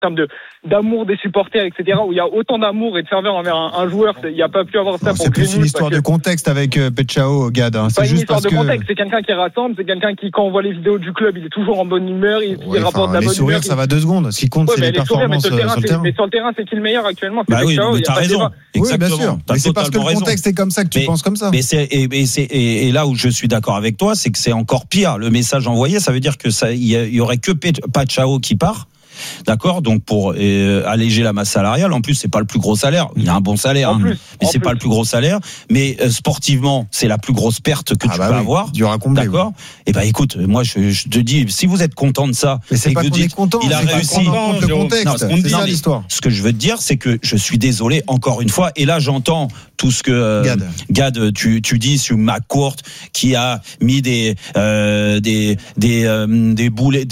termes d'amour des supporters, etc., où il y a autant d'amour et de ferveur envers un joueur, il n'y a pas pu avoir ça pour Greenwood. C'est une histoire de contexte avec Petchao, Gad. Hein. C'est juste une histoire de contexte. C'est quelqu'un qui rassemble, c'est quelqu'un qui, quand on voit les vidéos du club, il est toujours en bonne humeur, il rapporte de la bonne humeur. Les sourires, ça va 2 secondes. Ce qui compte, c'est les performances sur le terrain. Mais sur le terrain, c'est qui le meilleur actuellement? Bah oui, mais t'as raison. Exactement. Oui, bien sûr. Mais c'est parce que le contexte est comme ça que tu penses comme ça. Et là où je suis d'accord avec toi, c'est que c'est encore pire. Le message envoyé, ça veut dire que il y aurait que Petchao qui part. D'accord, donc pour alléger la masse salariale, en plus c'est pas le plus gros salaire, il y a un bon salaire, mais c'est pas le plus gros salaire, mais sportivement c'est la plus grosse perte que tu peux avoir. Dur à combler. D'accord. Et ben écoute, moi je te dis, si vous êtes content de ça, mais c'est pas qu'on est content, il a réussi. Le contexte, c'est ça l'histoire. Ce que je veux te dire, c'est que je suis désolé encore une fois, et là j'entends tout ce que Gad tu dis sur McCourt qui a mis des boulets,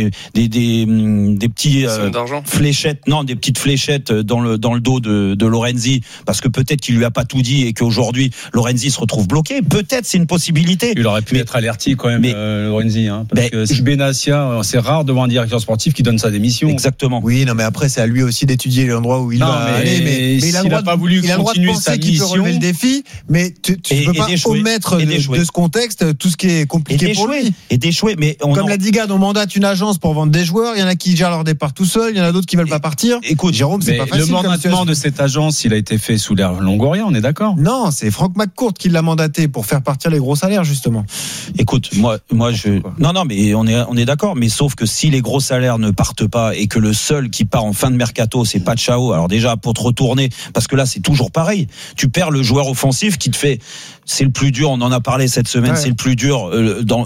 des petits fléchettes, des petites fléchettes dans le dos de Lorenzi, parce que peut-être qu'il lui a pas tout dit et qu'aujourd'hui Lorenzi se retrouve bloqué. Peut-être, c'est une possibilité. Il aurait pu être alerté quand même, Lorenzi, hein, parce que si Benassia, c'est rare de voir un directeur sportif qui donne sa démission. Exactement. Oui, non, mais après c'est à lui aussi d'étudier l'endroit où il va aller. Mais il a le droit de penser qu'il peut relever le défi, mais tu peux pas omettre de ce contexte tout ce qui est compliqué pour lui. Et d'échouer, mais comme l'a dit Gad, on mandate une agence pour vendre des joueurs. Il y en a qui gèrent leur départ tout seul, il y en a d'autres qui veulent pas partir. Écoute, Jérôme, c'est pas facile. Le mandatement de cette agence, il a été fait sous l'ère Longoria, on est d'accord? Non, c'est Franck McCourt qui l'a mandaté pour faire partir les gros salaires, justement. Écoute, moi, non, mais on est d'accord, mais sauf que si les gros salaires ne partent pas et que le seul qui part en fin de mercato, c'est Petchao, alors déjà, pour te retourner, parce que là, c'est toujours pareil. Tu perds le joueur offensif qui te fait, c'est le plus dur, on en a parlé cette semaine, c'est le plus dur dans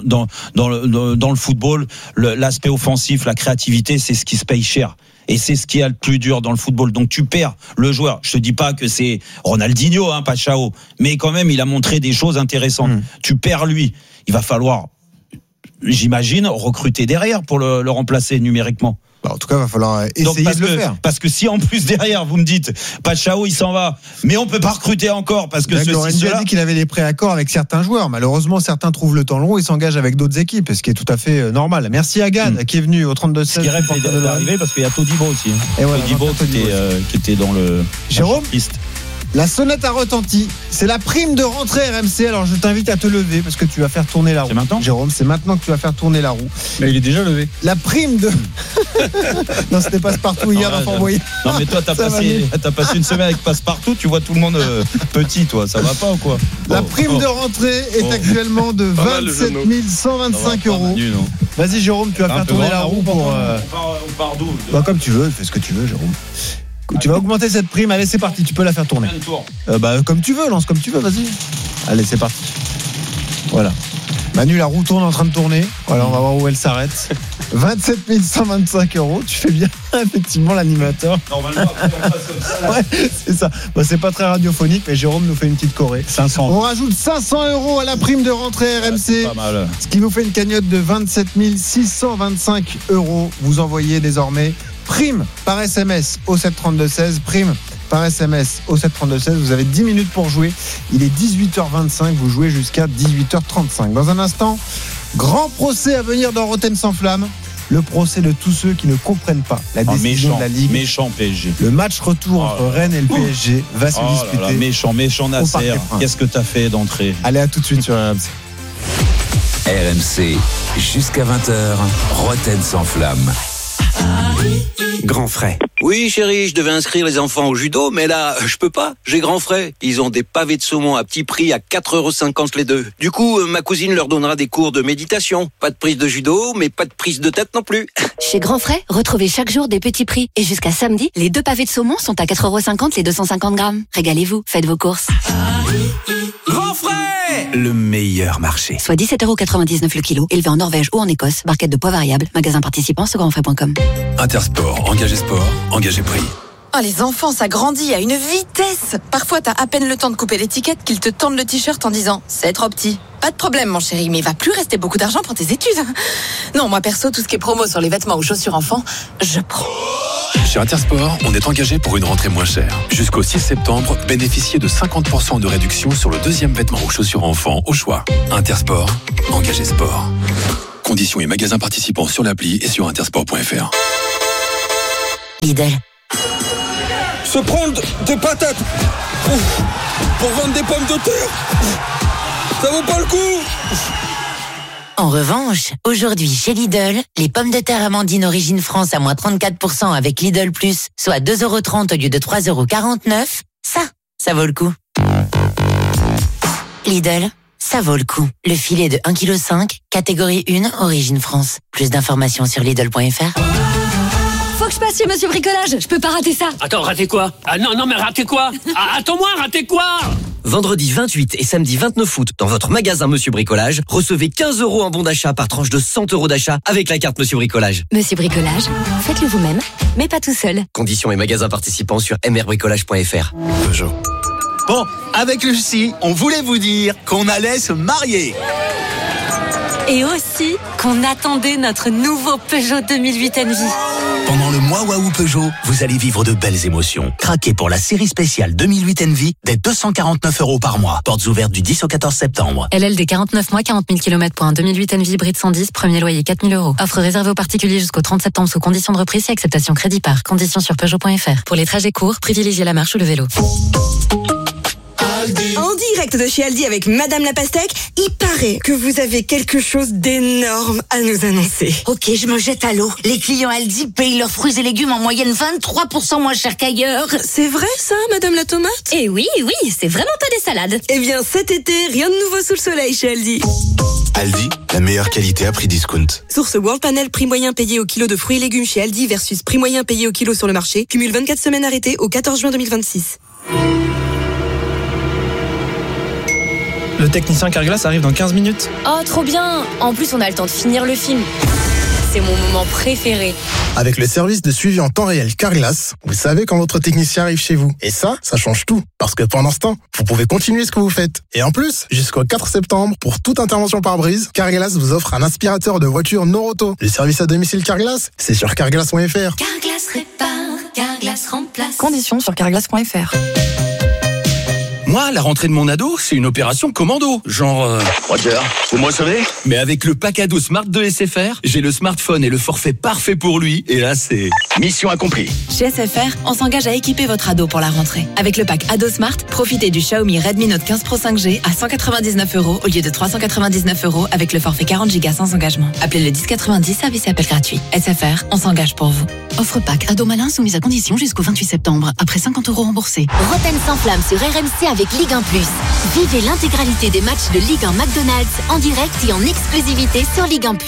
le football, l'aspect offensif, la créativité, c'est ce qui se paye cher. Et c'est ce qui est le plus dur dans le football. Donc tu perds le joueur. Je te dis pas que c'est Ronaldinho, Petchao, mais quand même il a montré des choses intéressantes. Tu perds lui. Il va falloir, j'imagine, recruter derrière pour le remplacer numériquement. En tout cas, il va falloir essayer de le faire. Parce que si en plus derrière vous me dites Petchao il s'en va, mais on peut pas recruter encore parce que Lorenzi a dit qu'il avait des préaccords avec certains joueurs. Malheureusement, certains trouvent le temps long et s'engagent avec d'autres équipes, ce qui est tout à fait normal. Merci à Gad qui est venu au 32-16. Ce qui rêve d'arriver parce qu'il y a Todibo aussi. Et voilà, Todibo qui était dans le Jérôme. La sonnette a retenti. C'est la prime de rentrée RMC. Alors je t'invite à te lever parce que tu vas faire tourner la roue. C'est maintenant, Jérôme, c'est maintenant que tu vas faire tourner la roue. Mais il est déjà levé. La prime de. Non, c'était Passepartout hier dans Fort Boyard. Non, mais toi, t'as passé une semaine avec Passepartout. Tu vois tout le monde petit, toi. Ça va pas ou quoi? La prime de rentrée est actuellement de 27 125 euros. Vas-y, Jérôme, tu vas faire tourner la roue pour. On part d'où? Comme tu veux, fais ce que tu veux, Jérôme. Tu vas augmenter cette prime. Allez, c'est parti, tu peux la faire tourner. Comme tu veux, lance comme tu veux, vas-y. Allez, c'est parti. Voilà. Manu, la roue tourne en train de tourner. Voilà, on va voir où elle s'arrête. 27 125 euros. Tu fais bien, effectivement, l'animateur. Normalement, après, on passe comme ça. Là. Ouais, c'est ça. C'est pas très radiophonique, mais Jérôme nous fait une petite choré. 500. On rajoute 500 euros à la prime de rentrée RMC. C'est pas mal. Ce qui nous fait une cagnotte de 27 625 euros. Vous envoyez désormais prime par SMS au 732-16. Prime par SMS au 732-16. Vous avez 10 minutes pour jouer. Il est 18h25. Vous jouez jusqu'à 18h35. Dans un instant, grand procès à venir dans Rotten sans flamme. Le procès de tous ceux qui ne comprennent pas la décision de la Ligue. Méchant PSG. Le match retour entre Rennes et le PSG va se disputer. Méchant Nasser. Qu'est-ce que t'as fait d'entrée? Allez, à tout de suite sur RMC. RMC, jusqu'à 20h, Rotten sans flamme. Grand frais. Oui chérie, je devais inscrire les enfants au judo, mais là, je peux pas, j'ai grand frais. Ils ont des pavés de saumon à petit prix à 4,50€ les deux. Du coup, ma cousine leur donnera des cours de méditation. Pas de prise de judo, mais pas de prise de tête non plus. Chez Grand Frais, retrouvez chaque jour des petits prix. Et jusqu'à samedi, les 2 pavés de saumon sont à 4,50€ les 250 grammes. Régalez-vous, faites vos courses. Grand frais, le meilleur marché. Soit 17,99€ le kilo, élevé en Norvège ou en Écosse. Barquette de poids variable. Magasin participant sur grandfrais.com. Intersport, engagé sport, engagé prix. Oh, les enfants, ça grandit à une vitesse. Parfois, t'as à peine le temps de couper l'étiquette qu'ils te tendent le t-shirt en disant « C'est trop petit ». Pas de problème, mon chéri, mais il va plus rester beaucoup d'argent pour tes études. Non, moi perso, tout ce qui est promo sur les vêtements ou chaussures enfants, je prends. Chez Intersport, on est engagé pour une rentrée moins chère. Jusqu'au 6 septembre, bénéficiez de 50% de réduction sur le deuxième vêtement ou chaussures enfants au choix. Intersport, engagé sport. Conditions et magasins participants sur l'appli et sur intersport.fr. Lidl. Se prendre des patates pour vendre des pommes de terre, ça vaut pas le coup. En revanche, aujourd'hui chez Lidl, les pommes de terre Amandine Origine France à moins 34% avec Lidl Plus, soit 2,30 € au lieu de 3,49 €, ça vaut le coup. Lidl, ça vaut le coup. Le filet de 1,5 kg, catégorie 1, Origine France. Plus d'informations sur Lidl.fr. Faut que je passe chez Monsieur Bricolage, je peux pas rater ça. Attends, rater quoi? Ah non, mais rater quoi? Attends-moi, rater quoi? Vendredi 28 et samedi 29 août, dans votre magasin Monsieur Bricolage, recevez 15 € en bon d'achat par tranche de 100 € d'achat avec la carte Monsieur Bricolage. Monsieur Bricolage, faites-le vous-même, mais pas tout seul. Conditions et magasins participants sur mrbricolage.fr. Peugeot. Bon, avec Lucie, on voulait vous dire qu'on allait se marier. Et aussi qu'on attendait notre nouveau Peugeot 2008 Envy. Pendant le mois Waouh Peugeot, vous allez vivre de belles émotions. Craquez pour la série spéciale 2008 Envy dès 249 € par mois. Portes ouvertes du 10 au 14 septembre. LLD 49 mois, 40 000 km pour un 2008 Envy hybride 110, premier loyer 4 000 €. Offre réservée aux particuliers jusqu'au 30 septembre sous conditions de reprise et acceptation crédit par. Conditions sur Peugeot.fr. Pour les trajets courts, privilégiez la marche ou le vélo. En direct de chez Aldi avec Madame la Pastèque, il paraît que vous avez quelque chose d'énorme à nous annoncer. Ok, je me jette à l'eau. Les clients Aldi payent leurs fruits et légumes en moyenne 23% moins cher qu'ailleurs. C'est vrai ça, Madame la Tomate? Eh oui, c'est vraiment pas des salades. Eh bien, cet été, rien de nouveau sous le soleil chez Aldi. Aldi, la meilleure qualité à prix discount. Source World Panel, prix moyen payé au kilo de fruits et légumes chez Aldi versus prix moyen payé au kilo sur le marché. Cumule 24 semaines arrêtées au 14 juin 2026. Le technicien Carglass arrive dans 15 minutes. Oh, trop bien! En plus, on a le temps de finir le film. C'est mon moment préféré. Avec le service de suivi en temps réel Carglass, vous savez quand votre technicien arrive chez vous. Et ça change tout. Parce que pendant ce temps, vous pouvez continuer ce que vous faites. Et en plus, jusqu'au 4 septembre, pour toute intervention par brise, Carglass vous offre un aspirateur de voiture Noroto. Le service à domicile Carglass, c'est sur carglass.fr. Carglass répare, Carglass remplace. Conditions sur carglass.fr. Moi, la rentrée de mon ado, c'est une opération commando. Genre... Roger, vous me recevez? Mais avec le pack ado Smart de SFR, j'ai le smartphone et le forfait parfait pour lui. Et là, c'est... Mission accomplie. Chez SFR, on s'engage à équiper votre ado pour la rentrée. Avec le pack Ado Smart, profitez du Xiaomi Redmi Note 15 Pro 5G à 199 € au lieu de 399 € avec le forfait 40 Go sans engagement. Appelez le 1090, service et appel gratuit. SFR, on s'engage pour vous. Offre pack Ado Malin soumise à condition jusqu'au 28 septembre, après 50 € remboursés. Roten sans flamme sur RMC avec Ligue 1+. Vivez l'intégralité des matchs de Ligue 1 McDonald's en direct et en exclusivité sur Ligue 1+.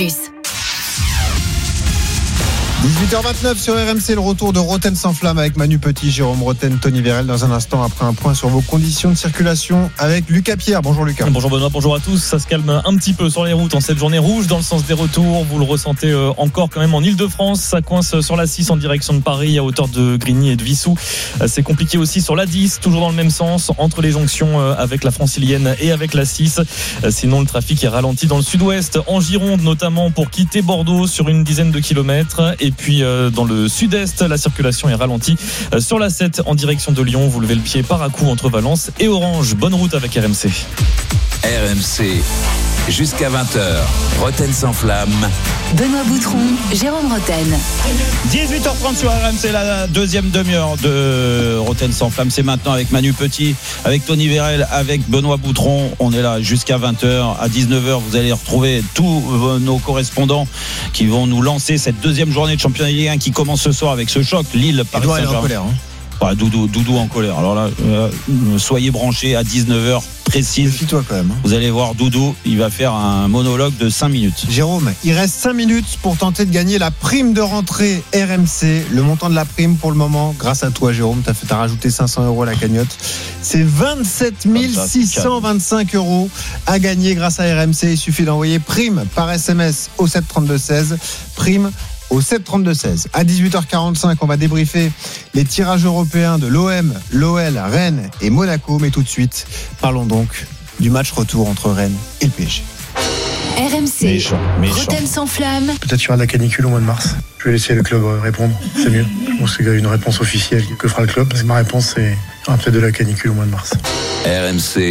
18h29 sur RMC, le retour de Roten sans flamme avec Manu Petit, Jérôme Roten, Tony Vérel dans un instant après un point sur vos conditions de circulation avec Lucas Pierre. Bonjour Lucas. Bonjour Benoît, bonjour à tous. Ça se calme un petit peu sur les routes en cette journée rouge dans le sens des retours. Vous le ressentez encore quand même en Ile-de-France. Ça coince sur la 6 en direction de Paris à hauteur de Grigny et de Vissou. C'est compliqué aussi sur la 10, toujours dans le même sens entre les jonctions avec la Francilienne et avec la 6. Sinon le trafic est ralenti dans le sud-ouest, en Gironde notamment pour quitter Bordeaux sur une dizaine de kilomètres. Et puis dans le sud-est, la circulation est ralentie sur la 7 en direction de Lyon. Vous levez le pied par à coup entre Valence et Orange. Bonne route avec RMC. RMC, jusqu'à 20h, Roten sans flamme. Benoît Boutron, Jérôme Roten. 18h30 sur RMC, la deuxième demi-heure de Roten sans flamme. C'est maintenant avec Manu Petit, avec Tony Vérel, avec Benoît Boutron. On est là jusqu'à 20h. À 19h, vous allez retrouver tous nos correspondants qui vont nous lancer cette deuxième journée de championnat Ligue 1 qui commence ce soir avec ce choc Lille-Paris Saint-Germain. En colère, Doudou en colère. Alors là, soyez branchés à 19h précise. Méfie-toi quand même. Vous allez voir Doudou, il va faire un monologue de 5 minutes. Jérôme, il reste 5 minutes pour tenter de gagner la prime de rentrée RMC. Le montant de la prime pour le moment, grâce à toi Jérôme, t'as rajouté 500 € à la cagnotte. C'est 27 625 € à gagner grâce à RMC. Il suffit d'envoyer prime par SMS au 732-16. Prime au 732-16. À 18h45, on va débriefer les tirages européens de l'OM, l'OL, Rennes et Monaco. Mais tout de suite, parlons donc du match retour entre Rennes et le PSG. RMC, Roten sans flamme. Peut-être qu'il y aura de la canicule au mois de mars. Je vais laisser le club répondre, c'est mieux. Je pense qu'il y a une réponse officielle que fera le club. Ma réponse, c'est qu'il y aura peut-être de la canicule au mois de mars. RMC,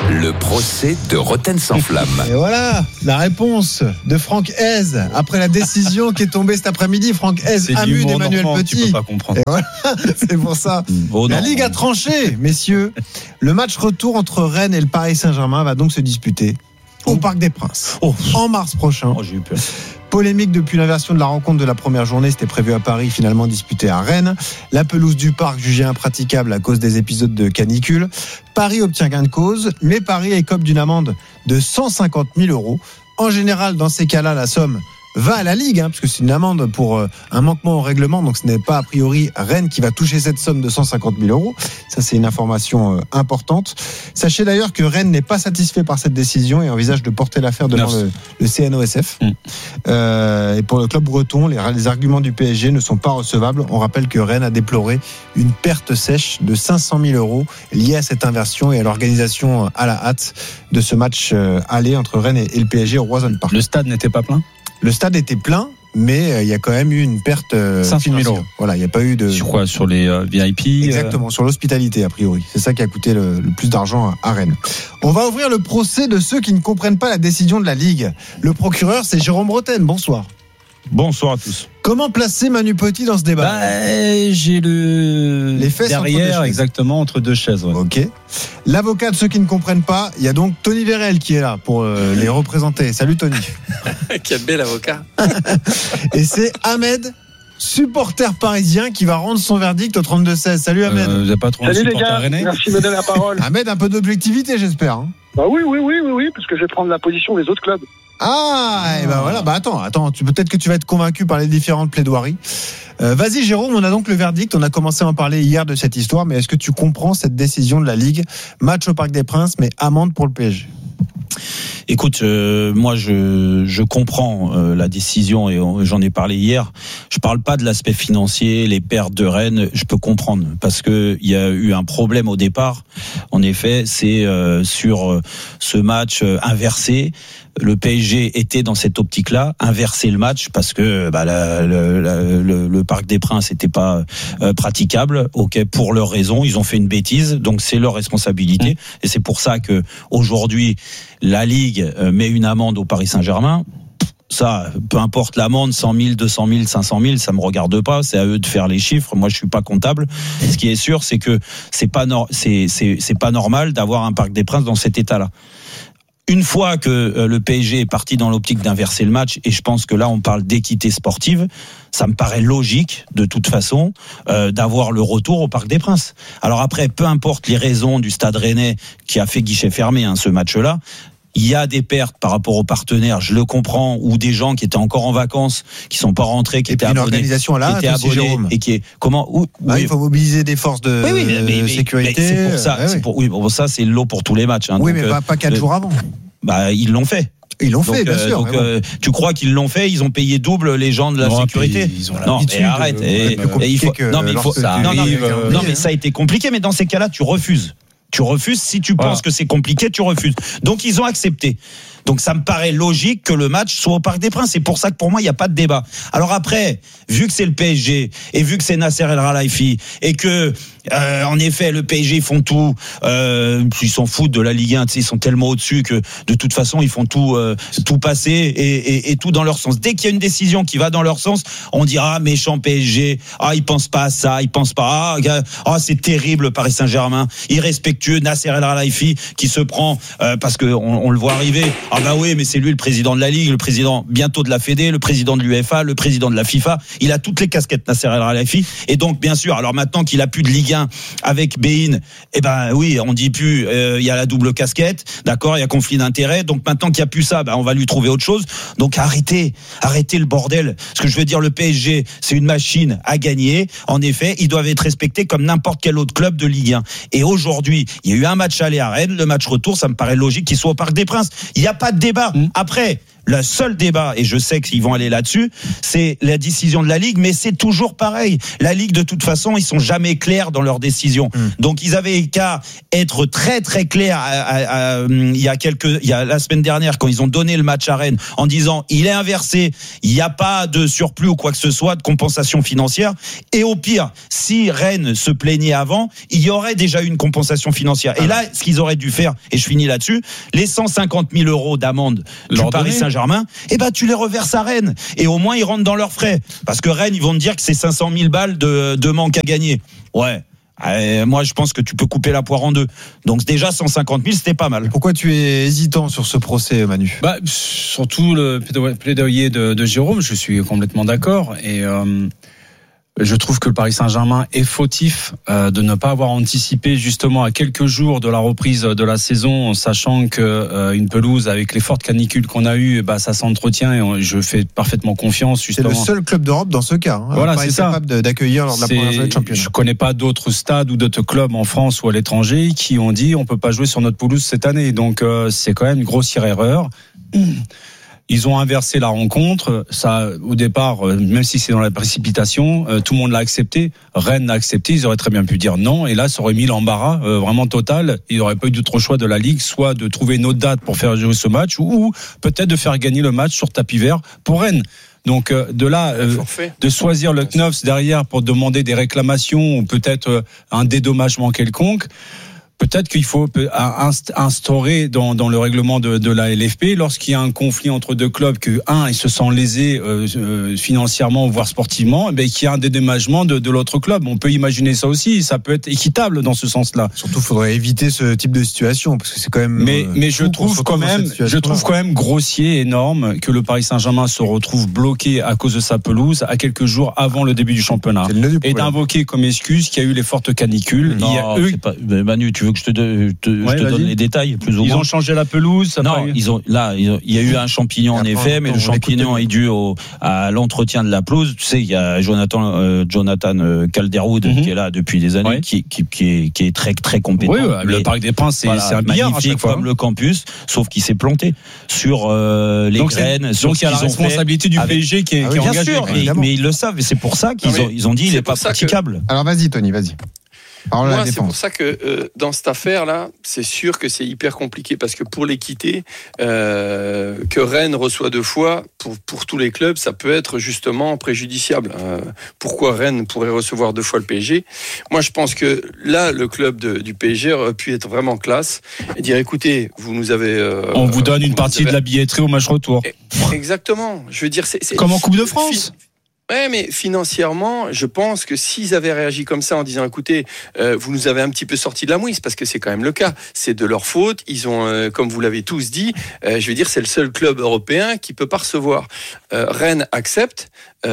Le procès de Roten sans flamme. Et voilà la réponse de Franck Hez après la décision qui est tombée cet après-midi. Franck Hez, ami d'Emmanuel Petit. Tu peux pas comprendre. Et voilà, c'est pour ça. La Ligue a tranché, messieurs. Le match retour entre Rennes et le Paris Saint-Germain va donc se disputer au Parc des Princes en mars prochain. J'ai eu peur. Polémique depuis l'inversion de la rencontre de la première journée, c'était prévu à Paris, finalement disputé à Rennes. La pelouse du parc jugée impraticable à cause des épisodes de canicule. Paris obtient gain de cause, mais Paris écope d'une amende de 150 000 €. En général, dans ces cas-là, la somme va à la Ligue, parce que c'est une amende pour un manquement au règlement, donc ce n'est pas a priori Rennes qui va toucher cette somme de 150 000 €. Ça, c'est une information importante. Sachez d'ailleurs que Rennes n'est pas satisfait par cette décision et envisage de porter l'affaire devant le CNOSF. Et pour le club breton, les arguments du PSG ne sont pas recevables. On rappelle que Rennes a déploré une perte sèche de 500 000 € liée à cette inversion et à l'organisation à la hâte de ce match aller entre Rennes et le PSG au Roison Park. Le stade n'était pas plein ? Le stade était plein, mais il y a quand même eu une perte 500 000 €. Voilà, il n'y a pas eu de... Sur quoi ? Sur les VIP ? Exactement, sur l'hospitalité a priori. C'est ça qui a coûté le plus d'argent à Rennes. On va ouvrir le procès de ceux qui ne comprennent pas la décision de la Ligue. Le procureur, c'est Jérôme Roten. Bonsoir. Bonsoir à tous. Comment placer Manu Petit dans ce débat ? J'ai les fesses derrière, exactement, entre deux chaises. Ouais. Ok. L'avocat de ceux qui ne comprennent pas, il y a donc Tony Vérel qui est là pour les représenter. Salut Tony. Quel bel avocat. Et c'est Ahmed, supporter parisien, qui va rendre son verdict au 32-16. Salut Ahmed. Vous n'avez pas trop Salut les gars, merci de me donner la parole. Ahmed, un peu d'objectivité, j'espère. Bah oui, parce que je vais prendre la position des autres clubs. Ah, et ben voilà, attends, peut-être que tu vas être convaincu par les différentes plaidoiries. Vas-y Jérôme, on a donc le verdict, on a commencé à en parler hier de cette histoire, mais est-ce que tu comprends cette décision de la Ligue ? Match au Parc des Princes, mais amende pour le PSG. Écoute, moi je comprends la décision et j'en ai parlé hier. Je parle pas de l'aspect financier, les pertes de Rennes, je peux comprendre parce que il y a eu un problème au départ. En effet, c'est sur ce match inversé. Le PSG était dans cette optique-là, inverser le match parce que le Parc des Princes n'était pas praticable. Ok, pour leurs raisons, ils ont fait une bêtise, donc c'est leur responsabilité. Et c'est pour ça que aujourd'hui la Ligue met une amende au Paris Saint-Germain. Ça, peu importe l'amende, 100 000, 200 000, 500 000, ça me regarde pas. C'est à eux de faire les chiffres. Moi, je suis pas comptable. Ce qui est sûr, c'est que c'est pas normal d'avoir un Parc des Princes dans cet état-là. Une fois que le PSG est parti dans l'optique d'inverser le match, et je pense que là on parle d'équité sportive, ça me paraît logique de toute façon d'avoir le retour au Parc des Princes. Alors après, peu importe les raisons du Stade Rennais qui a fait guichet fermé ce match-là, il y a des pertes par rapport aux partenaires, je le comprends, ou des gens qui étaient encore en vacances, qui sont pas rentrés, qui étaient abonnés, une organisation là, qui étaient abonnés et qui est comment il faut mobiliser des forces de sécurité. Mais c'est pour ça, ça c'est l'eau pour tous les matchs. Oui, donc, mais pas 4 jours avant. Ils l'ont fait. Ils l'ont fait, bien sûr. Donc, tu crois qu'ils l'ont fait ? Ils ont payé double les gens de la sécurité. Non, mais arrête. Mais ça a été compliqué. Mais dans ces cas-là, tu refuses. Tu refuses. Si tu penses que c'est compliqué, tu refuses. Donc, ils ont accepté. Donc, ça me paraît logique que le match soit au Parc des Princes. C'est pour ça que pour moi, il n'y a pas de débat. Alors après, vu que c'est le PSG et vu que c'est Nasser El Khelaifi et que en effet, le PSG ils font tout, ils s'en foutent de la Ligue 1, ils sont tellement au-dessus que de toute façon ils font tout passer et tout dans leur sens. Dès qu'il y a une décision qui va dans leur sens, on dira méchant PSG, ils pensent pas à ça, ils pensent pas, c'est terrible Paris Saint-Germain, irrespectueux Nasser El Khelaifi qui se prend parce que on le voit arriver. Mais c'est lui le président de la Ligue, le président bientôt de la Fédé, le président de l'UEFA, le président de la FIFA, il a toutes les casquettes Nasser El Khelaifi et donc bien sûr, alors maintenant qu'il a plus de Ligue 1 avec Bein, on dit plus il y a la double casquette, d'accord, il y a conflit d'intérêts, donc maintenant qu'il y a plus ça, on va lui trouver autre chose. Donc arrêtez le bordel. Ce que je veux dire, le PSG, c'est une machine à gagner. En effet, ils doivent être respectés comme n'importe quel autre club de Ligue 1. Et aujourd'hui, il y a eu un match aller à Rennes, le match retour, ça me paraît logique qu'il soit au Parc des Princes. Il n'y a pas de débat. Après, Le seul débat, et je sais qu'ils vont aller là-dessus, c'est la décision de la Ligue, mais c'est toujours pareil. La Ligue, de toute façon, ils sont jamais clairs dans leurs décisions. Donc ils avaient qu'à être très très clairs il y a la semaine dernière quand ils ont donné le match à Rennes en disant il est inversé, il n'y a pas de surplus ou quoi que ce soit de compensation financière. Et au pire, si Rennes se plaignait avant, il y aurait déjà eu une compensation financière. Et là, ce qu'ils auraient dû faire, et je finis là-dessus, les 150 000 euros d'amende du Paris Saint-Germain, tu les reverses à Rennes. Et au moins, ils rentrent dans leurs frais. Parce que Rennes, ils vont te dire que c'est 500 000 balles de manque à gagner. Ouais. Moi, je pense que tu peux couper la poire en deux. Donc déjà 150 000, c'était pas mal. Pourquoi tu es hésitant sur ce procès, Manu ? Surtout le plaidoyer de Jérôme, je suis complètement d'accord. Et je trouve que le Paris Saint-Germain est fautif de ne pas avoir anticipé justement à quelques jours de la reprise de la saison, sachant que une pelouse avec les fortes canicules qu'on a eues, ça s'entretient et je fais parfaitement confiance. Justement. C'est le seul club d'Europe dans ce cas. Voilà, c'est ça. Capable d'accueillir lors de la première journée de championnat. Je connais pas d'autres stades ou d'autres clubs en France ou à l'étranger qui ont dit on peut pas jouer sur notre pelouse cette année. Donc c'est quand même une grossière erreur. Ils ont inversé la rencontre. Ça, au départ, même si c'est dans la précipitation, tout le monde l'a accepté. Rennes l'a accepté. Ils auraient très bien pu dire non. Et là, ça aurait mis l'embarras vraiment total. Il n'aurait pas eu d'autre choix de la Ligue, soit de trouver une autre date pour faire jouer ce match, ou peut-être de faire gagner le match sur tapis vert pour Rennes. Donc de là, de choisir le CNOFS derrière pour demander des réclamations ou peut-être un dédommagement quelconque. Peut-être qu'il faut instaurer dans le règlement de la LFP, lorsqu'il y a un conflit entre deux clubs, que ils se sent lésés financièrement voire sportivement, qu'il y a un dédommagement de l'autre club. On peut imaginer ça aussi, ça peut être équitable dans ce sens-là. Surtout, il faudrait éviter ce type de situation parce que c'est quand même. Mais je trouve quand même grossier, énorme, que le Paris Saint-Germain se retrouve bloqué à cause de sa pelouse à quelques jours avant le début du championnat et d'invoquer comme excuse qu'il y a eu les fortes canicules. Manu, tu veux que je te donne les détails plus ou moins. Ils ont changé la pelouse. Non, il y a eu un champignon en effet, mais le champignon est dû à l'entretien de la pelouse. Tu sais, il y a Jonathan Calderwood qui est là depuis des années, qui est très très compétent. Oui, le Parc des Princes, c'est un billard à chaque fois. Comme le campus, sauf qu'il s'est planté sur les graines. Donc il y a la responsabilité du PSG qui est engagée. Bien sûr, mais ils le savent et c'est pour ça qu'ils ont dit il n'est pas praticable. Alors vas-y Tony, vas-y. Moi, c'est pour ça que dans cette affaire-là, c'est sûr que c'est hyper compliqué parce que pour l'équité, que Rennes reçoit 2 fois, pour tous les clubs, ça peut être justement préjudiciable. Pourquoi Rennes pourrait recevoir 2 fois le PSG ? Moi, je pense que là, le club du PSG aurait pu être vraiment classe et dire écoutez, vous nous avez. On vous donne une partie de la billetterie au match retour. Exactement. Je veux dire, c'est comme en Coupe de France. Ouais, mais financièrement, je pense que s'ils avaient réagi comme ça en disant, écoutez, vous nous avez un petit peu sorti de la mouise, parce que c'est quand même le cas, c'est de leur faute. Ils ont, comme vous l'avez tous dit, je veux dire, c'est le seul club européen qui peut pas recevoir. Rennes accepte.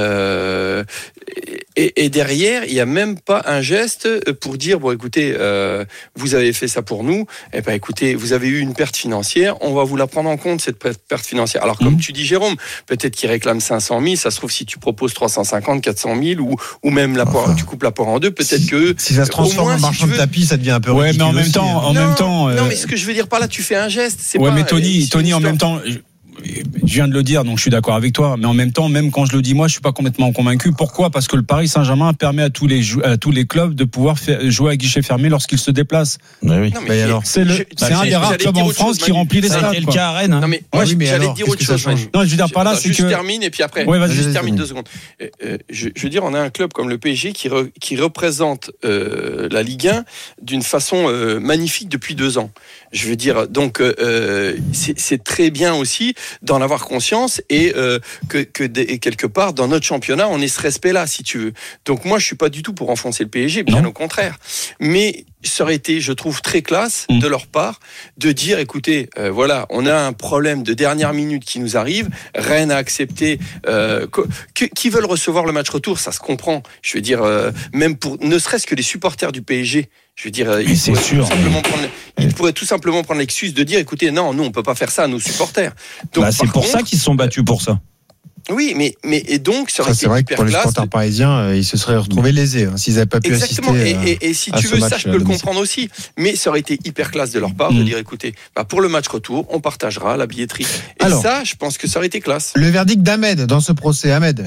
Et derrière, il y a même pas un geste pour dire bon, écoutez, vous avez fait ça pour nous. Eh ben, écoutez, vous avez eu une perte financière. On va vous la prendre en compte cette perte financière. Alors, comme tu dis, Jérôme, peut-être qu'ils réclament 500 000. Ça se trouve, si tu proposes 350, 400 000 ou même tu coupes la poire en deux, peut-être que si ça se transforme en marchand de tapis, ça devient un peu ridicule. Ouais, mais en même temps. Non, mais ce que je veux dire par là, tu fais un geste. C'est ouais, pas, mais Tony, en même temps. Je viens de le dire, donc je suis d'accord avec toi. Mais en même temps, même quand je le dis moi, je suis pas complètement convaincu. Pourquoi ? Parce que le Paris Saint-Germain permet à tous les clubs de pouvoir jouer à guichet fermé lorsqu'ils se déplacent. Oui. Non, mais alors, c'est un des rares clubs en France qui remplit les stades. C'est le cas à Rennes. Non, mais moi, j'allais te dire autre chose. Non, je veux dire par là, c'est que. Je termine et puis après. Ouais, vas-y, je termine 2 secondes. Je veux dire, on a un club comme le PSG qui représente la Ligue 1 d'une façon magnifique depuis 2 ans. Je veux dire, donc c'est très bien aussi d'en avoir conscience et quelque part dans notre championnat on ait ce respect-là, si tu veux. Donc moi je suis pas du tout pour enfoncer le PSG, bien au contraire. Mais ça aurait été, je trouve, très classe de leur part de dire, écoutez, voilà, on a un problème de dernière minute qui nous arrive. Rennes a accepté qui veulent recevoir le match retour, ça se comprend. Je veux dire, même pour ne serait-ce que les supporters du PSG. Je veux dire, ils pourraient tout simplement prendre l'excuse de dire, écoutez, non, nous on peut pas faire ça à nos supporters. Donc, c'est pour ça qu'ils se sont battus pour ça. Oui, mais et donc ça aurait été c'est vrai que hyper pour les classe. supporters parisiens, ils se seraient retrouvés lésés s'ils n'avaient pas pu Exactement. assister. Et si tu veux, ça je peux le comprendre aussi. Mais ça aurait été hyper classe de leur part de dire, écoutez, pour le match retour, on partagera la billetterie. Et alors, ça, je pense que ça aurait été classe. Le verdict d'Ahmed dans ce procès, Ahmed.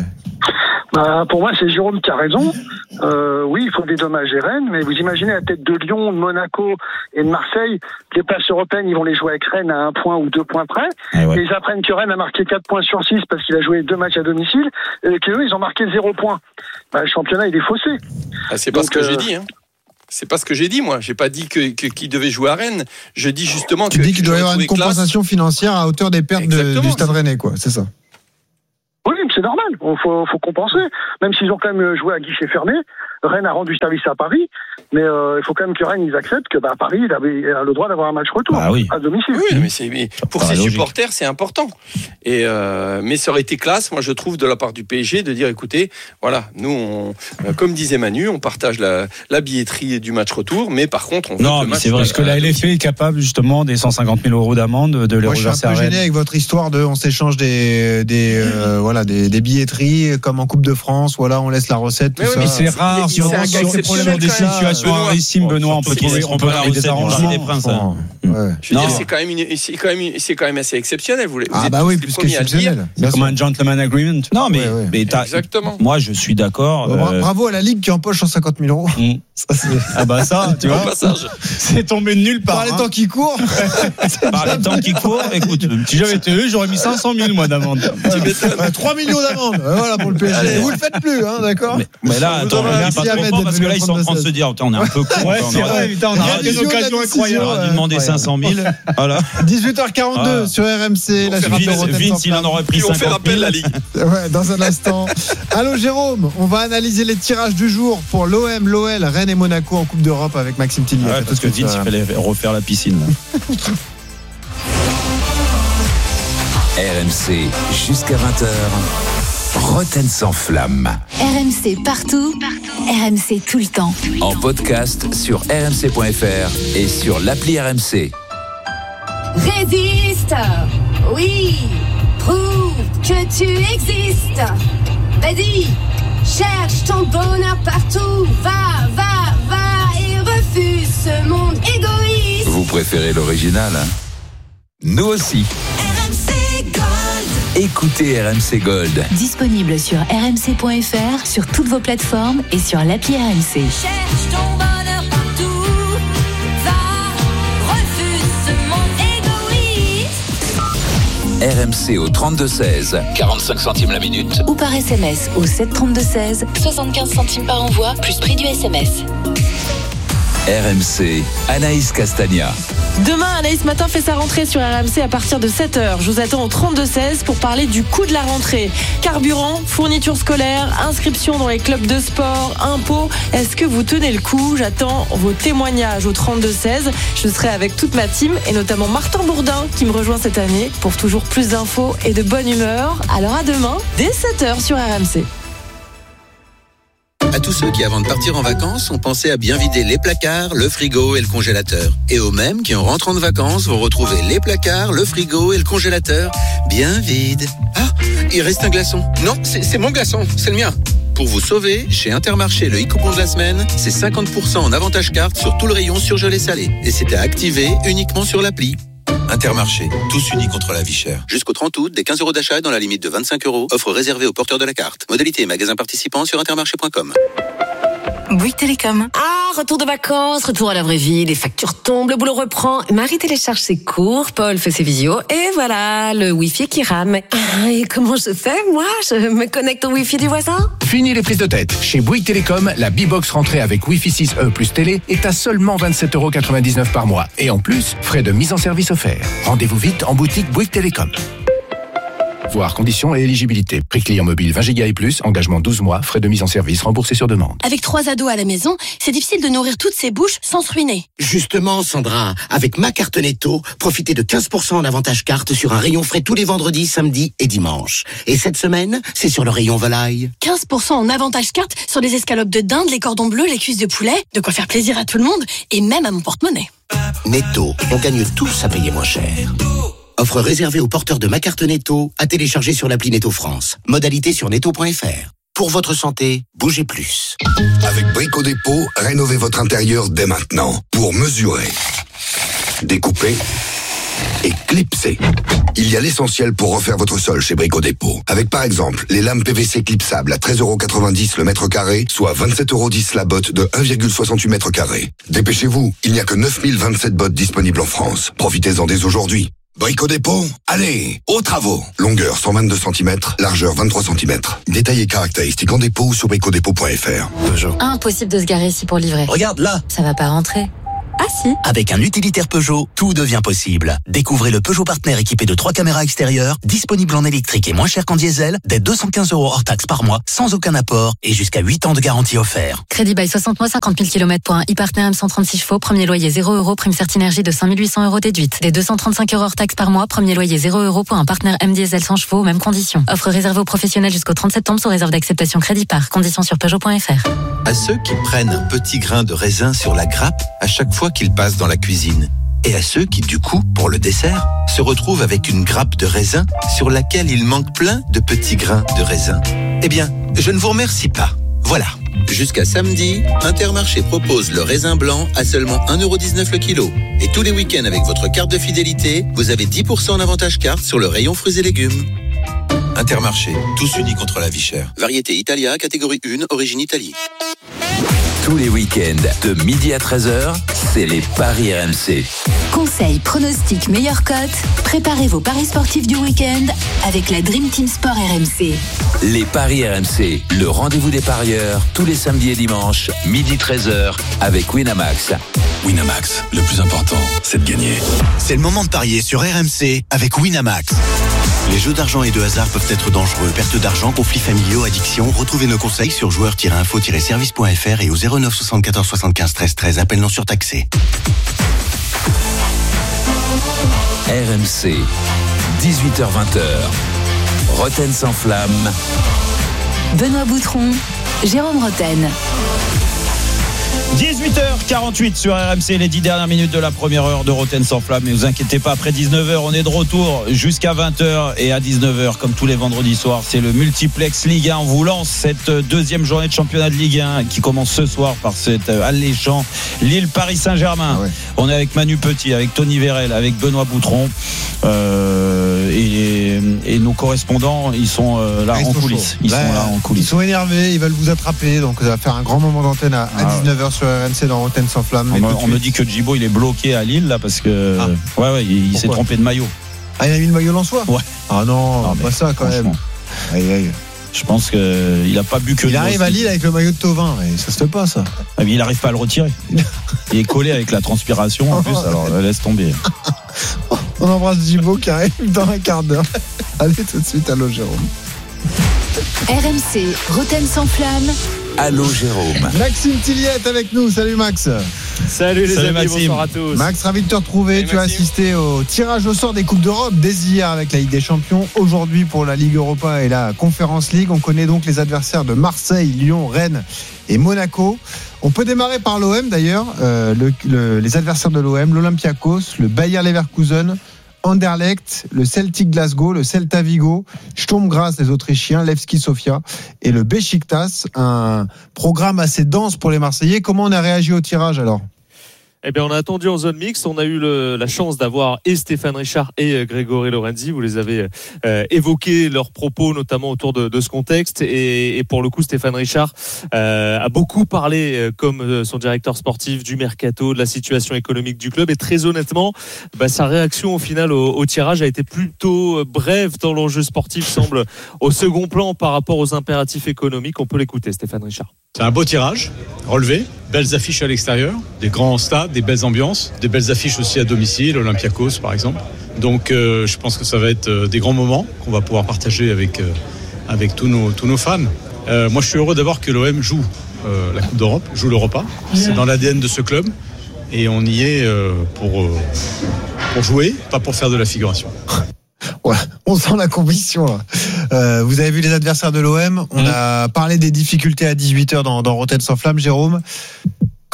Pour moi, c'est Jérôme qui a raison. Oui, il faut dédommager Rennes, mais vous imaginez la tête de Lyon, de Monaco et de Marseille, les places européennes, ils vont les jouer avec Rennes à 1 point ou 2 points près. Et ils apprennent que Rennes a marqué 4 points sur 6 parce qu'il a joué 2 matchs à domicile, et qu'eux, ils ont marqué 0 points. Le championnat, il est faussé. C'est pas ce que j'ai dit, hein. C'est pas ce que j'ai dit, moi. J'ai pas dit qu'il devait jouer à Rennes. Je dis justement tu dis qu'il doit y avoir une compensation financière à hauteur des pertes du Stade Rennais, quoi. C'est ça. Oui, c'est normal. Faut compenser. Même s'ils ont quand même joué à guichet fermé, Rennes a rendu service à Paris, mais il faut quand même que Rennes ils acceptent que Paris il a le droit d'avoir un match retour à domicile. Oui, mais pour ses supporters c'est important. Et mais ça aurait été classe, moi je trouve, de la part du PSG de dire écoutez, voilà, nous comme disait Manu, on partage la billetterie du match retour, mais par contre on non, mais c'est vrai que la LFP est capable justement des 150 000 euros d'amende de les reverser à Rennes. Je suis un peu gêné avec votre histoire de on s'échange des billetteries comme en Coupe de France, voilà, on laisse la recette, tout ça. Mais c'est rare. Si on a des situations rarissimes, Benoît, on peut trouver des arrangements. Des princes. Je veux dire, c'est quand même assez exceptionnel. Vous oui, plus qu'exceptionnel. C'est comme un gentleman agreement. Non, mais exactement. Moi, je suis d'accord. Bravo à la Ligue qui empoche 150 000 euros. Ça, tu vois, c'est tombé de nulle part. Par les temps qui courent. Par les temps qui courent, écoute, si j'avais été eux, j'aurais mis 500 000 moi d'amende. 3 millions d'amende. Voilà pour le PSG. Vous le faites plus, d'accord. Mais là, attends, pas trop parce que là, ils sont en train de se dire, on est un peu con. Ouais, c'est vrai, on a des occasions incroyables. On a dû demander 500 000. Voilà. 18h42 sur RMC. Vince, il en aurait pris 50 000. On fait rappel la Ligue. Ouais, dans un instant. Allô, Jérôme. On va analyser les tirages du jour pour l'OM, l'OL, Rennes et Monaco en Coupe d'Europe avec Maxime Tilly. Ouais, parce que Vince, il fallait refaire la piscine. RMC jusqu'à 20h. Roten sans flamme. RMC partout. RMC tout le temps. En podcast sur rmc.fr et sur l'appli RMC. Résiste. Oui. Prouve que tu existes. Vas-y. Cherche ton bonheur partout. Va, va, va et refuse ce monde égoïste. Vous préférez l'original, hein? Nous aussi. RMC Gold. Écoutez RMC Gold. Disponible sur rmc.fr, sur toutes vos plateformes et sur l'appli RMC. Cherche ton bonheur partout. Va, refuse ce monde égoïste. RMC au 32-16, 45 centimes la minute. Ou par SMS au 732-16, 75 centimes par envoi, plus prix du SMS. RMC, Anaïs Castagna. Demain, Anaïs Matin fait sa rentrée sur RMC à partir de 7h. Je vous attends au 32-16 pour parler du coût de la rentrée. Carburant, fournitures scolaires, inscription dans les clubs de sport, impôts. Est-ce que vous tenez le coup? J'attends vos témoignages au 32-16. Je serai avec toute ma team et notamment Martin Bourdin qui me rejoint cette année pour toujours plus d'infos et de bonne humeur. Alors à demain, dès 7h sur RMC. À tous ceux qui, avant de partir en vacances, ont pensé à bien vider les placards, le frigo et le congélateur. Et aux mêmes qui, en rentrant de vacances, vont retrouver les placards, le frigo et le congélateur bien vides. Ah, il reste un glaçon. Non, c'est mon glaçon, c'est le mien. Pour vous sauver, chez Intermarché, le e-coupon de la semaine, c'est 50% en avantage carte sur tout le rayon surgelé salé. Et c'est à activer uniquement sur l'appli. Intermarché, tous unis contre la vie chère. Jusqu'au 30 août, des 15 € d'achat dans la limite de 25 €. Offre réservée aux porteurs de la carte. Modalité et magasins participants sur intermarché.com. Bouygues Télécom. Ah, retour de vacances, retour à la vraie vie, les factures tombent, le boulot reprend. Marie télécharge ses cours, Paul fait ses visios, et voilà, le Wi-Fi qui rame. Ah, et comment je fais, moi? Je me connecte au Wi-Fi du voisin? Fini les prises de tête. Chez Bouygues Télécom, la B-Box rentrée avec Wi-Fi 6E plus télé est à seulement 27,99 € par mois. Et en plus, frais de mise en service offerts. Rendez-vous vite en boutique Bouygues Télécom. Voir conditions et éligibilité. Prix client mobile 20 Go et plus, engagement 12 mois, frais de mise en service remboursés sur demande. Avec 3 ados à la maison, c'est difficile de nourrir toutes ces bouches sans se ruiner. Justement, Sandra, avec ma carte Netto, profitez de 15% en avantage carte sur un rayon frais tous les vendredis, samedis et dimanches. Et cette semaine, c'est sur le rayon volaille. 15% en avantage carte sur les escalopes de dinde, les cordons bleus, les cuisses de poulet, de quoi faire plaisir à tout le monde et même à mon porte-monnaie. Netto, on gagne tous à payer moins cher. Offre réservée aux porteurs de ma carte Netto, à télécharger sur l'appli Netto France. Modalité sur netto.fr. Pour votre santé, bougez plus. Avec Brico Dépôt, rénovez votre intérieur dès maintenant. Pour mesurer, découper et clipser. Il y a l'essentiel pour refaire votre sol chez Brico Dépôt. Avec par exemple les lames PVC clipsables à 13,90€ le mètre carré, soit 27,10€ la botte de 1,68 mètres carrés. Dépêchez-vous, il n'y a que 9027 bottes disponibles en France. Profitez-en dès aujourd'hui. Brico Dépôt, allez, aux travaux. Longueur 122 cm, largeur 23 cm. Détails et caractéristiques en dépôt ou sur bricodépôt.fr. Peugeot. Impossible de se garer ici pour livrer. Regarde là. Ça va pas rentrer. Ah si. Avec un utilitaire Peugeot, tout devient possible. Découvrez le Peugeot Partner équipé de 3 caméras extérieures, disponible en électrique et moins cher qu'en diesel, dès 215€ hors taxe par mois, sans aucun apport et jusqu'à 8 ans de garantie offert. Crédit by 60 mois, 50 000 km pour un e-Partner M136 chevaux, premier loyer 0€, prime Certinergie de 5 800€ déduite. Dès 235€ hors taxe par mois, premier loyer 0€ pour un Partner M diesel 100 chevaux, mêmes conditions. Offre réservée aux professionnels jusqu'au 30 septembre sous réserve d'acceptation crédit par. Conditions sur Peugeot.fr. À ceux qui prennent un petit grain de raisin sur la grappe à chaque fois qu'ils passent dans la cuisine. Et à ceux qui, du coup, pour le dessert, se retrouvent avec une grappe de raisin sur laquelle il manque plein de petits grains de raisin. Eh bien, je ne vous remercie pas. Voilà. Jusqu'à samedi, Intermarché propose le raisin blanc à seulement 1,19€ le kilo. Et tous les week-ends avec votre carte de fidélité, vous avez 10% en avantage carte sur le rayon fruits et légumes. Intermarché, tous unis contre la vie chère. Variété Italia, catégorie 1, origine Italie. Tous les week-ends, de midi à 13h, c'est les Paris RMC. Conseils, pronostics, meilleures cotes. Préparez vos paris sportifs du week-end avec la Dream Team Sport RMC. Les Paris RMC, le rendez-vous des parieurs, tous les samedis et dimanches, midi 13h, avec Winamax. Winamax, le plus important, c'est de gagner. C'est le moment de parier sur RMC avec Winamax. Les jeux d'argent et de hasard peuvent être dangereux. Perte d'argent, conflits familiaux, addiction. Retrouvez nos conseils sur joueurs-info-service.fr et au 09 74 75 13 13. Appel non surtaxé. RMC, 18h-20h. Roten sans flamme. Benoît Boutron, Jérôme Roten. 18h48 sur RMC, les 10 dernières minutes de la première heure de Roten sans flamme. Mais vous inquiétez pas, après 19h, on est de retour jusqu'à 20h. Et à 19h, comme tous les vendredis soirs, c'est le multiplex Ligue 1. On vous lance cette deuxième journée de championnat de Ligue 1 qui commence ce soir par cet alléchant Lille-Paris Saint-Germain. Ah ouais. On est avec Manu Petit, avec Tony Vérel, avec Benoît Boutron. Et nos correspondants, ils sont là en coulisses. Ils sont là en coulisses. Ils sont énervés, ils veulent vous attraper. Donc, ça va faire un grand moment d'antenne à 19h sur RMC dans Roten sans flamme. On me dit que Djibo, il est bloqué à Lille là parce que il s'est trompé de maillot. Ah, il a mis le maillot lensois. Ouais. Ah non, pas ça quand même. Aïe. Je pense qu'il n'a pas bu que. Il arrive à Lille avec le maillot de Thauvin, et ça se fait pas ça. Ah, mais il n'arrive pas à le retirer. Il est collé avec la transpiration en plus, alors laisse tomber. On embrasse Djibo qui arrive dans un quart d'heure. Allez tout de suite, allô Jérôme. RMC, Roten sans flamme. Allô Jérôme. Maxime Tilliette avec nous. Salut Max. Salut les amis, Maxime. bonsoir à tous. Max, ravi de te retrouver. Tu as assisté au tirage au sort des Coupes d'Europe dès hier avec la Ligue des Champions. Aujourd'hui pour la Ligue Europa et la Conference League. On connaît donc les adversaires de Marseille, Lyon, Rennes et Monaco. On peut démarrer par l'OM d'ailleurs. Les adversaires de l'OM, l'Olympiakos, le Bayer Leverkusen, Anderlecht, le Celtic Glasgow, le Celta Vigo, Sturm Graz, les Autrichiens, Levski Sofia et le Beşiktaş. Un programme assez dense pour les Marseillais. Comment on a réagi au tirage alors ? Eh bien, on a attendu en zone mixte. On a eu la chance d'avoir et Stéphane Richard et Grégory Lorenzi. Vous les avez évoqués, leurs propos, notamment autour de ce contexte. Et pour le coup, Stéphane Richard a beaucoup parlé, comme son directeur sportif, du mercato, de la situation économique du club. Et très honnêtement, sa réaction au final au tirage a été plutôt brève, tant l'enjeu sportif semble au second plan par rapport aux impératifs économiques. On peut l'écouter, Stéphane Richard. C'est un beau tirage, relevé, belles affiches à l'extérieur, des grands stades, des belles ambiances, des belles affiches aussi à domicile, Olympiakos par exemple. Donc je pense que ça va être des grands moments qu'on va pouvoir partager avec tous nos fans. Moi je suis heureux d'abord que l'OM joue la Coupe d'Europe, joue l'Europa. C'est dans l'ADN de ce club et on y est pour jouer, pas pour faire de la figuration. Ouais, on sent la conviction là. Vous avez vu les adversaires de l'OM. On a parlé des difficultés à 18h dans Roten sans flamme, Jérôme.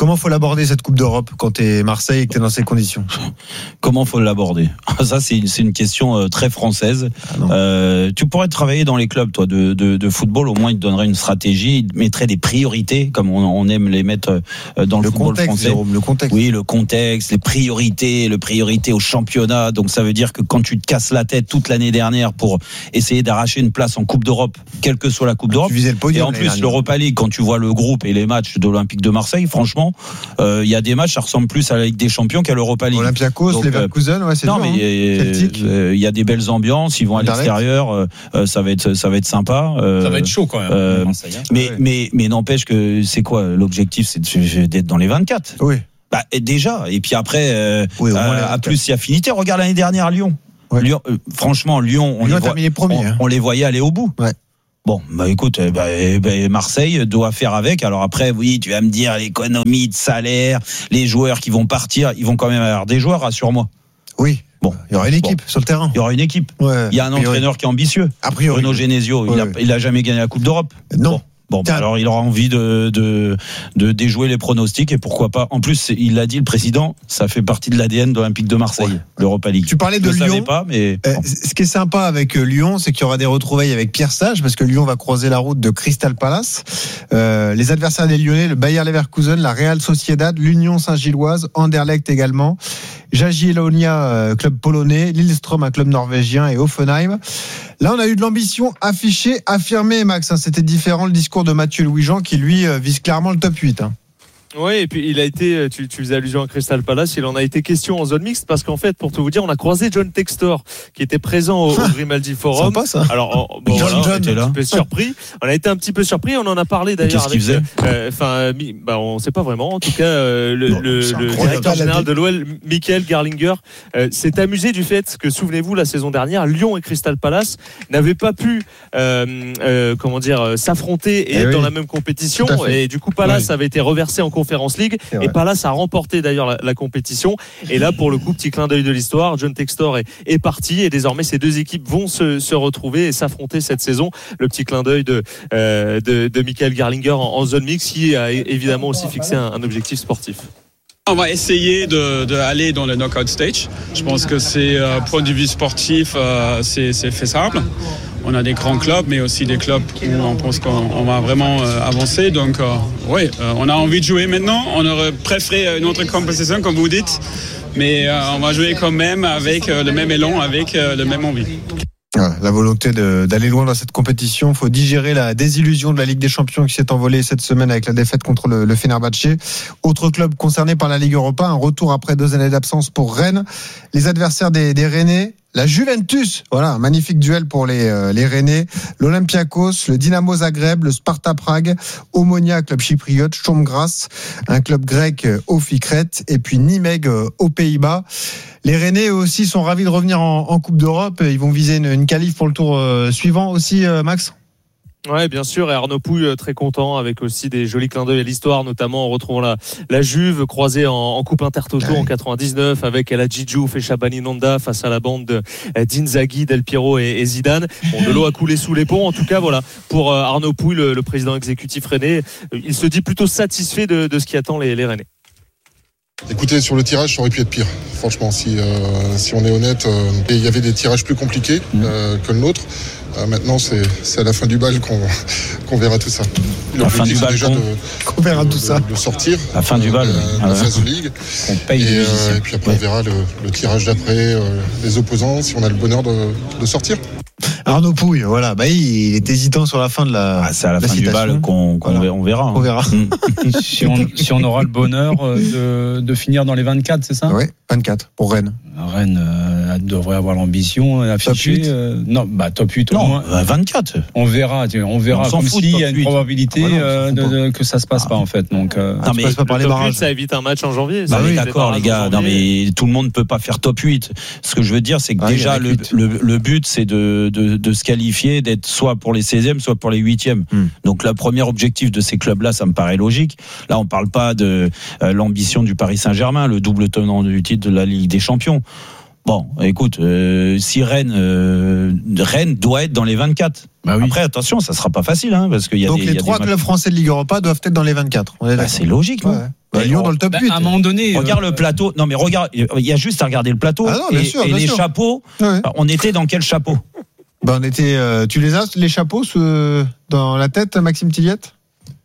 Comment faut l'aborder cette Coupe d'Europe quand t'es Marseille et que t'es dans ces conditions? Comment faut l'aborder? Ça, c'est une question très française. Tu pourrais travailler dans les clubs, toi, de football. Au moins, ils te donneraient une stratégie, ils te mettraient des priorités, comme on aime les mettre dans le football français. Jérôme, le contexte. Oui, le contexte, les priorités au championnat. Donc, ça veut dire que quand tu te casses la tête toute l'année dernière pour essayer d'arracher une place en Coupe d'Europe, quelle que soit la Coupe d'Europe, tu visais le podium, et en plus l'Europa League, quand tu vois le groupe et les matchs de l'Olympique de Marseille, franchement, il y a des matchs, ça ressemble plus à la Ligue des Champions qu'à l'Europa League. Olympiakos, Leverkusen, ouais, c'est non, dur, mais il y a des belles ambiances, ils vont à l'extérieur, ça va être sympa. Ça va être chaud quand même. Marseille, hein. Mais n'empêche que c'est quoi l'objectif, c'est d'être dans les 24. Oui. Bah, déjà, et puis après, à plus si affinité. Regarde l'année dernière Lyon. Ouais. Lyon, franchement, Lyon, on les voyait aller au bout. Ouais. Bon, bah écoute, Marseille doit faire avec. Alors après, oui, tu vas me dire l'économie de salaire, les joueurs qui vont partir, ils vont quand même avoir des joueurs, rassure-moi. Oui. Bon, il y aura une équipe sur le terrain. Il y aura une équipe. Ouais, il y a un entraîneur qui est ambitieux. A priori. Bruno Genesio, il a jamais gagné la Coupe d'Europe. Non. Bon, bah alors il aura envie de déjouer les pronostics et pourquoi pas. En plus, il l'a dit le président, ça fait partie de l'ADN d'Olympique de Marseille, l'Europa League. Tu parlais de Lyon. Je ne savais pas, mais bon. Ce qui est sympa avec Lyon, c'est qu'il y aura des retrouvailles avec Pierre Sage parce que Lyon va croiser la route de Crystal Palace. Les adversaires des Lyonnais, le Bayer Leverkusen, la Real Sociedad, l'Union Saint-Gilloise, Anderlecht également, Jagiellonia, club polonais, Lillestrøm, un club norvégien et Hoffenheim. Là, on a eu de l'ambition affichée, affirmée, Max. C'était différent le discours de Mathieu Louis-Jean qui, lui, vise clairement le top 8. Oui, et puis il a été, tu faisais allusion à Crystal Palace, il en a été question en zone mixte parce qu'en fait, pour tout vous dire, on a croisé John Textor qui était présent au Grimaldi Forum. Sympa, ça. Alors, John, on était un petit peu surpris. On a été un petit peu surpris. On en a parlé d'ailleurs avec. On sait pas vraiment. En tout cas, le directeur général de l'OL, Michael Garlinger, s'est amusé du fait que, souvenez-vous, la saison dernière, Lyon et Crystal Palace n'avaient pas pu, s'affronter et être dans la même compétition. Et du coup, Palace avait été reversé en Conference League et Palace a remporté d'ailleurs la compétition. Et là, pour le coup, petit clin d'œil de l'histoire, John Textor est parti et désormais ces deux équipes vont se retrouver et s'affronter cette saison. Le petit clin d'œil de Michael Garlinger en zone mixte qui a évidemment aussi fixé un objectif sportif. On va essayer d'aller dans le knockout stage. Je pense que c'est, point de vue sportif, c'est faisable. On a des grands clubs, mais aussi des clubs où on pense qu'on va vraiment avancer. Donc, on a envie de jouer maintenant. On aurait préféré une autre compétition, comme vous dites. Mais on va jouer quand même avec le même élan, avec le même envie. La volonté d'aller loin dans cette compétition. Il faut digérer la désillusion de la Ligue des Champions qui s'est envolée cette semaine avec la défaite contre le Fenerbahçe. Autre club concerné par la Ligue Europa, un retour après 2 années d'absence pour Rennes. Les adversaires des Rennais, la Juventus, voilà, un magnifique duel pour les Rennais, l'Olympiakos, le Dynamo Zagreb, le Sparta Prague, Omonia, club chypriote, Sturm Graz, un club grec au Ficrete, et puis Nimeg aux Pays-Bas. Les Rennais aussi sont ravis de revenir en Coupe d'Europe. Ils vont viser une qualif pour le tour suivant aussi, Max. Ouais, bien sûr, et Arnaud Pouille très content avec aussi des jolis clins d'œil à l'histoire, notamment en retrouvant la Juve croisée en Coupe Intertoto en 99 avec El Hadji Diouf et Shabani Nonda face à la bande d'Inzaghi, Del Piero et Zidane. Bon, de l'eau a coulé sous les ponts. En tout cas, voilà, pour Arnaud Pouille, le président exécutif rennais, il se dit plutôt satisfait de ce qui attend les Rennais. Écoutez, sur le tirage, ça aurait pu être pire. Franchement, si on est honnête, il y avait des tirages plus compliqués que le nôtre. Maintenant, c'est à la fin du bal qu'on verra tout ça. L'objectif, c'est déjà qu'on verra tout ça. De sortir. La fin du bal. La phase de ligue. On paye et puis après, on verra le tirage d'après, les opposants, si on a le bonheur de sortir. Arnaud Pouille, voilà, il est hésitant sur la fin de la. C'est à la fin du bal qu'on verra. On verra. Si on aura le bonheur de finir dans les 24, c'est ça ? Oui, 24 pour Rennes. Rennes devrait avoir l'ambition d'afficher. Top 8 au moins. 24. On verra. On s'en fout. Il y a une probabilité que ça se passe pas en fait. Donc, passe pas par les barrages. Ça évite un match en janvier. D'accord, les gars. Non, mais tout le monde ne peut pas faire top 8. Ce que je veux dire, c'est que déjà le but, c'est de se qualifier, d'être soit pour les 16e, soit pour les 8e. Donc, le premier objectif de ces clubs-là, ça me paraît logique. Là, on parle pas de l'ambition du Paris Saint-Germain, le double tenant du titre de la Ligue des Champions. Bon, écoute, si Rennes doit être dans les 24. Après, attention, ça sera pas facile, parce qu'il y a donc les 3 clubs français de Ligue Europa doivent être dans les 24. On est c'est logique, non ? Lyon dans le top 8. À un moment donné, regarde le plateau. Non, mais regarde, il y a juste à regarder le plateau. Ah non, bien sûr, et les sûr. chapeaux. Ouais. On était dans quel chapeau? On était. Tu les as, les chapeaux, dans la tête, Maxime Tilliette?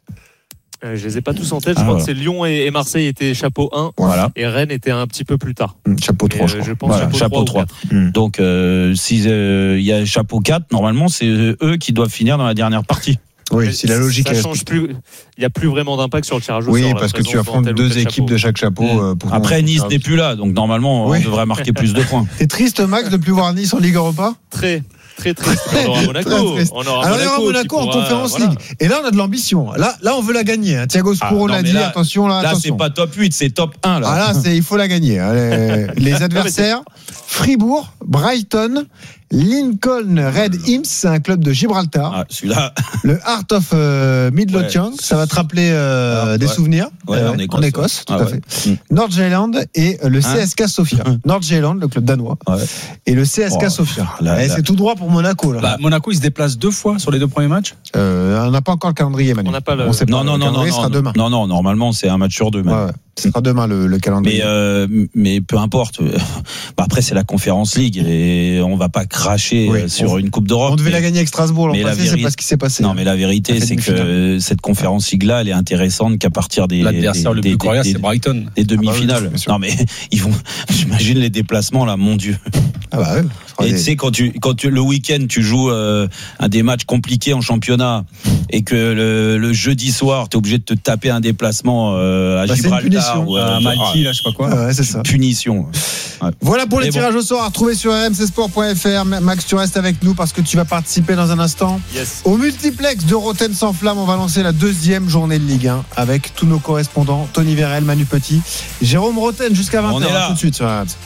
Je les ai pas tous en tête. Je crois que c'est Lyon et Marseille étaient chapeau 1. Voilà. Et Rennes était un petit peu plus tard. Chapeau 3, je crois. Je pense chapeau 3. Donc, s'il y a chapeau 4, normalement, c'est eux qui doivent finir dans la dernière partie. Oui, si la logique ça change plus. Il n'y a plus vraiment d'impact sur le tirage au sort. Oui, parce que tu affrontes 2 équipes de chaque chapeau. Après, Nice n'est plus là, donc normalement, on devrait marquer plus de points. T'es triste, Max, de plus voir Nice en Ligue Europa? Très triste. On aura Monaco. Alors, il y aura Monaco en Conférence League. Et là, on a de l'ambition. Là, on veut la gagner. Thiago Spuro l'a dit. Attention, là. Là, c'est pas top 8, c'est top 1. Là. Ah, là, il faut la gagner. Les adversaires, Fribourg, Brighton, Lincoln Red Imps, c'est un club de Gibraltar. Ah, celui-là. Le Heart of Midlothian, ça va te rappeler des souvenirs en Écosse, tout à fait. Nord-Jylland et le CSKA Sofia. Nord-Jylland, le club danois, et le CSKA Sofia. C'est tout droit pour Monaco. Là. Monaco, il se déplace 2 fois sur les 2 premiers matchs. On n'a pas encore le calendrier, Manu. On n'a pas le. Non, ce sera demain. Non, normalement, c'est un match sur 2. Ce sera demain le calendrier. Mais peu importe. Après, c'est la Conférence League et on va pas cracher sur une Coupe d'Europe. On devait la gagner avec Strasbourg l'an passé, c'est pas ce qui s'est passé. Non, mais la vérité, c'est que cette Conférence League-là, elle est intéressante qu'à partir des. L'adversaire le plus coriace, c'est Brighton. Des demi-finales. Non, mais ils vont. J'imagine les déplacements là, mon Dieu. Ah bah ouais. Et tu sais, quand tu le week-end, tu joues un des matchs compliqués en championnat et que le jeudi soir, tu es obligé de te taper un déplacement à Gibraltar ou à Malti, là, je sais pas quoi. C'est ça. Punition. Ouais. Voilà pour les tirages au sort à retrouver sur rmcsport.fr. Max, tu restes avec nous parce que tu vas participer dans un instant au multiplex de Rotten sans flamme. On va lancer la 2e journée de Ligue 1 avec tous nos correspondants, Tony Vérel, Manu Petit, Jérôme Rotten jusqu'à 20h. On est là Tout de suite sur RMC.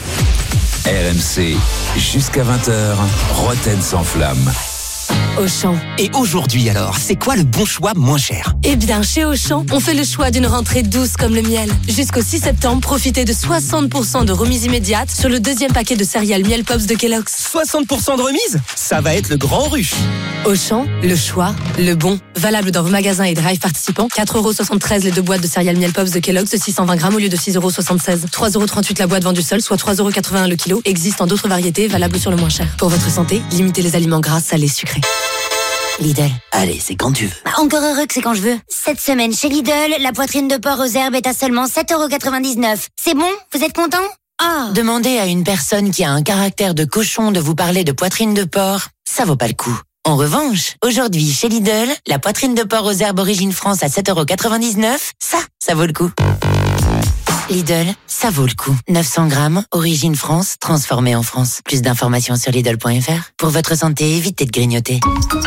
RMC, jusqu'à 20h, Rotten sans flamme. Auchan. Et aujourd'hui alors, c'est quoi le bon choix moins cher? Eh bien, chez Auchan, on fait le choix d'une rentrée douce comme le miel. Jusqu'au 6 septembre, profitez de 60% de remise immédiate sur le 2e paquet de céréales Miel Pops de Kellogg's. 60% de remise? Ça va être le grand rush. Auchan, le choix, le bon. Valable dans vos magasins et drive participants. 4,73€ les 2 boîtes de céréales Miel Pops de Kellogg's de 620 grammes au lieu de 6,76€. 3,38€ la boîte vendue seule, soit 3,81€ le kilo. Existe en d'autres variétés, valable sur le moins cher. Pour votre santé, limitez les aliments gras, salés, sucrés. Lidl, allez, c'est quand tu veux. Encore heureux que c'est quand je veux. Cette semaine chez Lidl, la poitrine de porc aux herbes est à seulement 7,99€. C'est bon? Vous êtes content? Demandez à une personne qui a un caractère de cochon de vous parler de poitrine de porc, ça vaut pas le coup. En revanche, aujourd'hui chez Lidl, la poitrine de porc aux herbes origine France à 7,99€, ça vaut le coup. Lidl, ça vaut le coup. 900 grammes, origine France, transformée en France. Plus d'informations sur Lidl.fr. Pour votre santé, évitez de grignoter.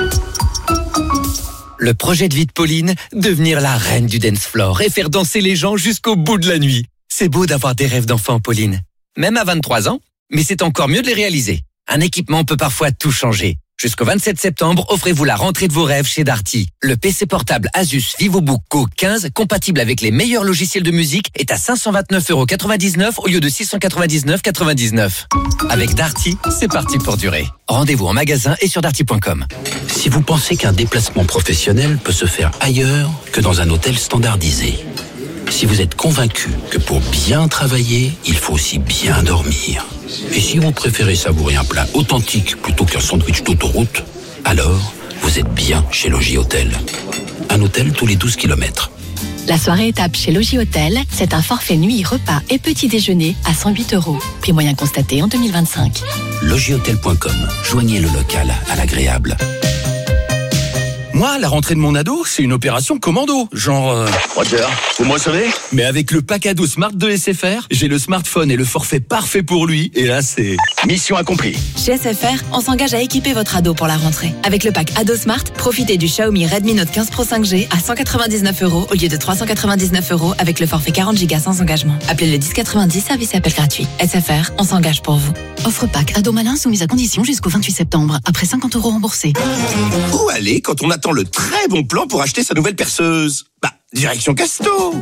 Le projet de vie de Pauline, devenir la reine du dance floor et faire danser les gens jusqu'au bout de la nuit. C'est beau d'avoir des rêves d'enfant, Pauline. Même à 23 ans, mais c'est encore mieux de les réaliser. Un équipement peut parfois tout changer. Jusqu'au 27 septembre, offrez-vous la rentrée de vos rêves chez Darty. Le PC portable Asus VivoBook Go 15, compatible avec les meilleurs logiciels de musique, est à 529,99€ au lieu de 699,99€. Avec Darty, c'est parti pour durer. Rendez-vous en magasin et sur darty.com. Si vous pensez qu'un déplacement professionnel peut se faire ailleurs que dans un hôtel standardisé, si vous êtes convaincu que pour bien travailler, il faut aussi bien dormir, et si vous préférez savourer un plat authentique plutôt qu'un sandwich d'autoroute, alors vous êtes bien chez Logis Hôtel. Un hôtel tous les 12 km. La soirée étape chez Logis Hôtel, c'est un forfait nuit, repas et petit déjeuner à 108€. Prix moyen constaté en 2025. LogisHotel.com. Joignez le local à l'agréable. Moi, la rentrée de mon ado, c'est une opération commando. Genre... Roger, vous me recevez? Mais avec le pack ado Smart de SFR, j'ai le smartphone et le forfait parfait pour lui. Et là, c'est... Mission accomplie. Chez SFR, on s'engage à équiper votre ado pour la rentrée. Avec le pack Ado Smart, profitez du Xiaomi Redmi Note 15 Pro 5G à 199€ au lieu de 399€ avec le forfait 40Go sans engagement. Appelez le 1090, service et appel gratuit. SFR, on s'engage pour vous. Offre pack Ado Malin soumise à condition jusqu'au 28 septembre, après 50€ remboursés. Où aller quand on attend le très bon plan pour acheter sa nouvelle perceuse? Direction Casto.